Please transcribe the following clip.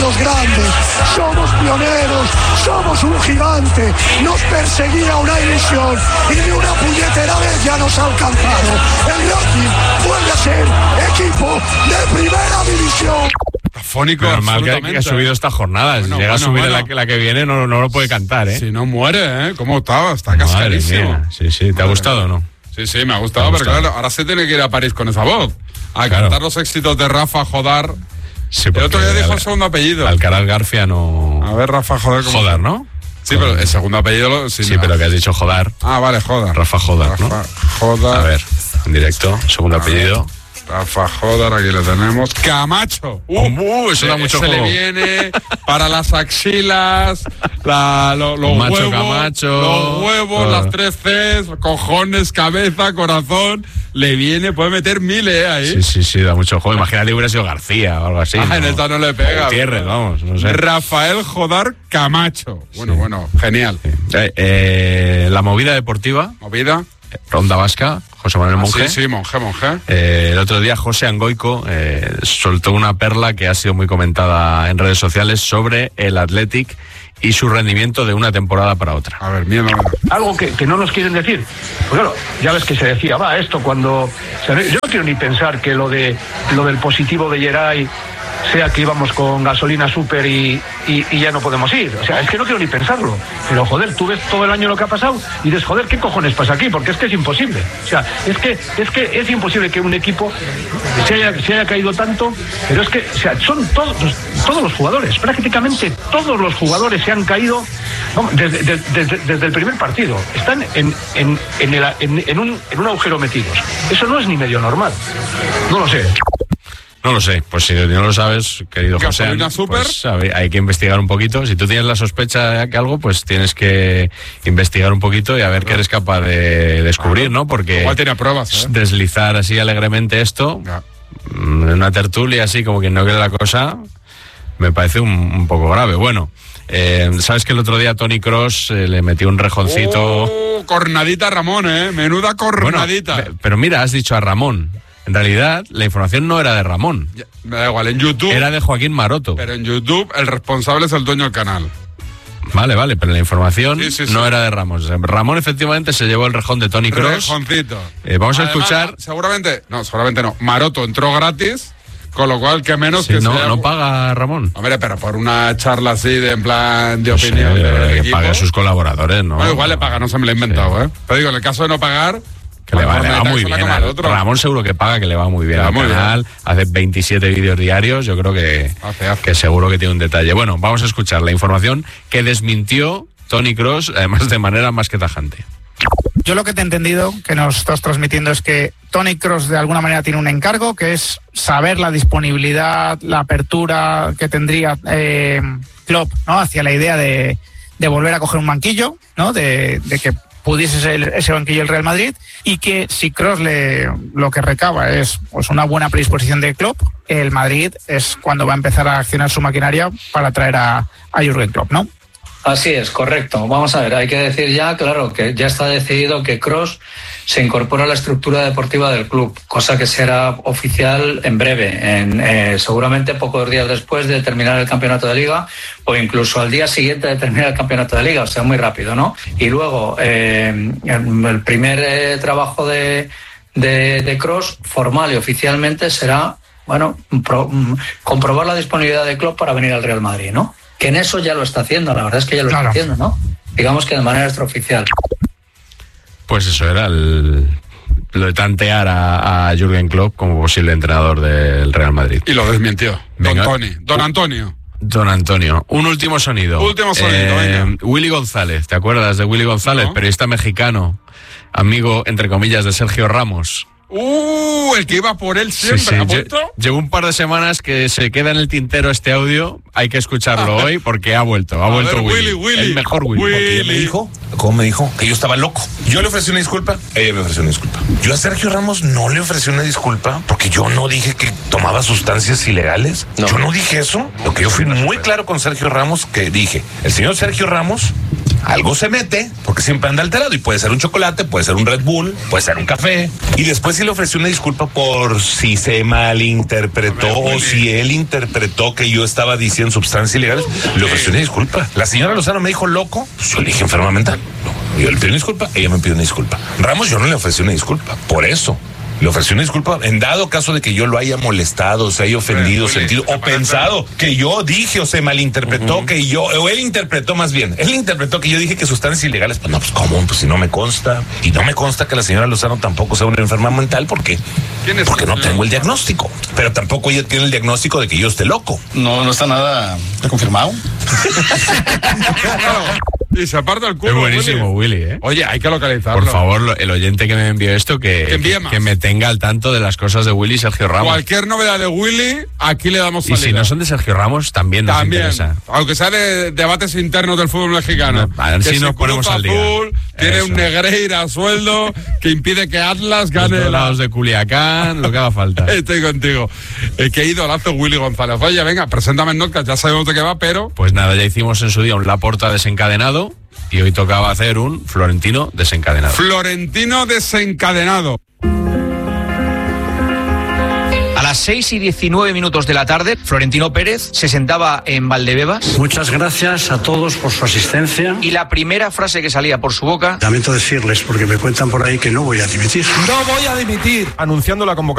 los grandes, somos pioneros, somos un gigante. Nos perseguía una ilusión y ni una puñetera vez ya nos ha alcanzado. El Racing vuelve a ser equipo de primera división. Afónico, normal que ha subido esta jornada. Bueno, si llega a subir bueno. La que viene, no lo puede cantar, ¿eh? Si no muere, ¿eh? ¿Cómo estaba? Está cascarísimo. Sí, ¿te ha gustado o no? Sí, me ha gustado, pero claro, ahora se tiene que ir a París con esa voz. A cantar los éxitos de Rafa Jodar. Sí, el otro día dijo el segundo apellido. Alcaraz García no... A ver, Rafa Jodar. Jodar, ¿no? Sí, pero el segundo apellido... Sí, pero que has dicho Jodar. Ah, vale, Jodar. Rafa Jodar, ¿no? Jodar. A ver, en directo, segundo apellido. Rafa Jodar, aquí lo tenemos. Camacho. Eso da mucho juego. Se le viene para las axilas, los Macho huevos, Camacho, los huevos, las 3 Cs, cojones, cabeza, corazón. Le viene, puede meter 1000 ahí. Sí, da mucho juego. Imagínate que hubiera sido García o algo así. En esta no le pega. Gutiérrez, vamos, no sé. Rafael Jodar Camacho. Bueno, genial. La movida deportiva. Movida. Ronda Vasca, José Manuel Monge. Sí, Monge. El otro día José Angoico soltó una perla que ha sido muy comentada en redes sociales sobre el Athletic y su rendimiento de una temporada para otra. A ver, miedo. Algo que no nos quieren decir. Pues claro, ya ves que se decía, esto cuando... yo no quiero ni pensar que lo del positivo de Geray sea que íbamos con gasolina súper y ya no podemos ir. O sea, es que no quiero ni pensarlo. Pero, joder, tú ves todo el año lo que ha pasado y dices, joder, ¿qué cojones pasa aquí? Porque es que es imposible. O sea, es que es imposible que un equipo se haya caído tanto, pero es que, o sea, son todos los jugadores, prácticamente todos los jugadores se han caído desde el primer partido. Están en un agujero metidos. Eso no es ni medio normal. No lo sé. No lo sé, pues si no lo sabes, querido José, pues hay que investigar un poquito. Si tú tienes la sospecha de que algo, pues tienes que investigar un poquito y a ver qué eres capaz de descubrir, ¿no? Porque igual tiene pruebas, deslizar así alegremente esto, en una tertulia así como quien no quiere la cosa, me parece un poco grave. Bueno, sabes que el otro día Toni Kroos le metió un rejoncito. Cornadita a Ramón, menuda cornadita. Bueno, pero mira, has dicho a Ramón. En realidad, la información no era de Ramón. Me da igual, en YouTube... Era de Joaquín Maroto. Pero en YouTube el responsable es el dueño del canal. Vale, pero la información no era de Ramón. Ramón efectivamente se llevó el rejón de Toni Kroos. Rejoncito. Vamos a escuchar... Seguramente no. Maroto entró gratis, con lo cual que menos que no, sea... no paga Ramón. Hombre, pero por una charla así en plan de opinión... que pague a sus colaboradores, ¿no? Bueno, igual le paga, no se me lo he inventado, Pero digo, en el caso de no pagar... Que le va muy bien. Ramón seguro que paga, que le va muy bien al canal. Hace 27 vídeos diarios. Yo creo que seguro que tiene un detalle. Bueno, vamos a escuchar la información que desmintió Toni Kroos, además de manera más que tajante. Yo lo que te he entendido que nos estás transmitiendo es que Toni Kroos de alguna manera tiene un encargo, que es saber la disponibilidad, la apertura que tendría Klopp, ¿no? Hacia la idea de volver a coger un banquillo, ¿no? De que pudiese ser ese banquillo el Real Madrid, y que si Kroos lo que recaba es pues una buena predisposición de Klopp, el Madrid es cuando va a empezar a accionar su maquinaria para traer a Jürgen Klopp, ¿no? Así es, correcto. Vamos a ver, hay que decir ya, claro, que ya está decidido que Kroos se incorpora a la estructura deportiva del club, cosa que será oficial en breve, seguramente pocos días después de terminar el campeonato de Liga o incluso al día siguiente de terminar el campeonato de Liga, o sea, muy rápido, ¿no? Y luego, el primer trabajo de Kroos, formal y oficialmente, será, comprobar la disponibilidad de Klopp para venir al Real Madrid, ¿no? Que en eso ya lo está haciendo, la verdad es que ya lo está haciendo, ¿no? Digamos que de manera extraoficial. Pues eso era lo de tantear a Jürgen Klopp como posible entrenador del Real Madrid. Y lo desmintió. Venga. Don Antonio. Un último sonido. Venga. Willy González, ¿te acuerdas de Willy González? No. Periodista mexicano, amigo, entre comillas, de Sergio Ramos. El que iba por él siempre. ¿Ha vuelto? Llevo un par de semanas que se queda en el tintero este audio. Hay que escucharlo hoy porque ha vuelto. Ha vuelto Willy. El mejor Willy. ¿Cómo me dijo? Que yo estaba loco. Yo le ofrecí una disculpa, ella me ofreció una disculpa. Yo a Sergio Ramos no le ofrecí una disculpa porque yo no dije que tomaba sustancias ilegales. Yo no dije eso. Lo que yo fui muy claro con Sergio Ramos, que dije, el señor Sergio Ramos algo se mete, porque siempre anda alterado, y puede ser un chocolate, puede ser un Red Bull, puede ser un café, y después sí le ofreció una disculpa por si se malinterpretó o si él interpretó que yo estaba diciendo sustancias ilegales, le ofreció una disculpa. La señora Lozano me dijo loco, pues yo le dije enferma mental. Yo le pido una disculpa, ella me pidió una disculpa. Ramos, yo no le ofrecí una disculpa, por eso. Le ofreció una disculpa en dado caso de que yo lo haya molestado, se haya ofendido, sentido o pensado que yo dije o se malinterpretó que yo, o él interpretó más bien, él interpretó que yo dije que sustancias ilegales. Pues no, pues ¿cómo? Pues si no me consta. Y no me consta que la señora Lozano tampoco sea una enferma mental porque no tengo el diagnóstico. Pero tampoco ella tiene el diagnóstico de que yo esté loco. No está nada confirmado. Y se aparta el culo. Es buenísimo, Willy, ¿eh? Oye, hay que localizarlo. Por favor, el oyente que me envió esto, que me tenga al tanto de las cosas de Willy y Sergio Ramos. Cualquier novedad de Willy, aquí le damos salida. Y si no son de Sergio Ramos, también nos interesa. Aunque sea de debates internos del fútbol mexicano. Así nos ponemos al día. Tiene un Negreira a sueldo que impide que Atlas gane. Los lados de Culiacán, lo que haga falta. Estoy contigo. Qué idolazo Willy González. Oye, venga, preséntame en Notcast, ya sabemos de qué va, pero... Pues nada, ya hicimos en su día un Laporta desencadenado y hoy tocaba hacer un Florentino desencadenado. Florentino desencadenado. A las 6:19 de la tarde, Florentino Pérez se sentaba en Valdebebas. Muchas gracias a todos por su asistencia. Y la primera frase que salía por su boca... Lamento decirles, porque me cuentan por ahí que no voy a dimitir. No voy a dimitir. Anunciando la convocatoria